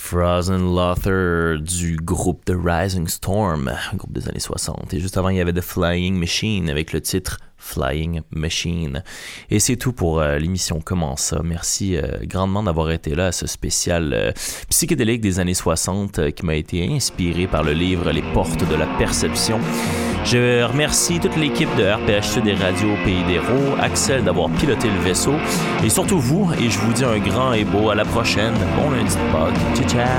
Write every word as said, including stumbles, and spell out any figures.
Frozen Lothar du groupe The Rising Storm, groupe des années soixante. Et juste avant, il y avait The Flying Machine avec le titre Flying Machine. Et c'est tout pour euh, l'émission Comment ça. Merci euh, grandement d'avoir été là à ce spécial euh, psychédélique des années soixante euh, qui m'a été inspiré par le livre Les Portes de la Perception. Je remercie toute l'équipe de R P H C des radios Pays d'Héros, Axel d'avoir piloté le vaisseau et surtout vous, et je vous dis un grand et beau à la prochaine. Bon lundi de Pâques. Ciao, ciao!